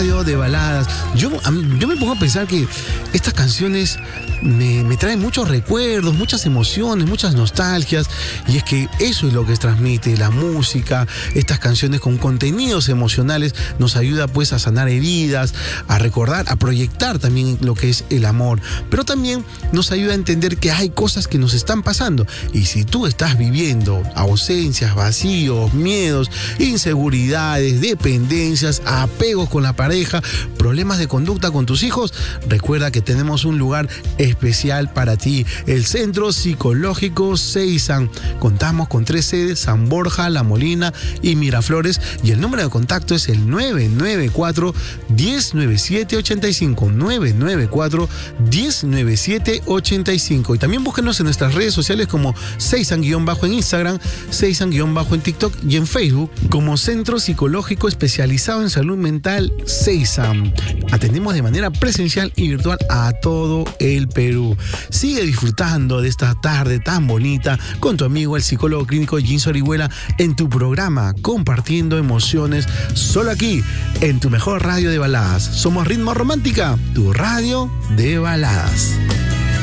radio de baladas. Yo me pongo a pensar que estas canciones me traen muchos recuerdos, muchas emociones, muchas nostalgias, y es que eso es lo que transmite la música. Estas canciones con contenidos emocionales nos ayuda pues a sanar heridas, a recordar, a proyectar también lo que es el amor, pero también nos ayuda a entender que hay cosas que nos están pasando, y si tú estás viviendo ausencias, vacíos, miedos, inseguridades, dependencias, apegos con la pareja, problemas de conducta con tus hijos, recuerda que tenemos un lugar especial para ti, el Centro Psicológico CEISAM. Contamos con 3 sedes: San Borja, La Molina y Miraflores, y el número de contacto es el 994-109785, 994-109785, y también búsquenos en nuestras redes sociales como CEISAM- en Instagram, CEISAM- en TikTok y en Facebook como Centro Psicológico Especializado en Salud Mental CEISAM. Atendemos de manera presencial y virtual a todo el Perú. Sigue disfrutando de esta tarde tan bonita con tu amigo el psicólogo clínico Ginso Orihuela en tu programa Compartiendo Emociones, solo aquí en tu mejor radio de baladas. Somos Ritmo Romántica, tu radio de baladas.